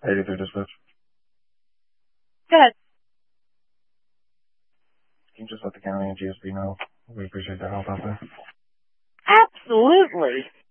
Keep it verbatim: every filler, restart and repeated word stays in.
eighty-three dispatch. Good. Can you just let the county and G S P know? We appreciate their help out there. Absolutely.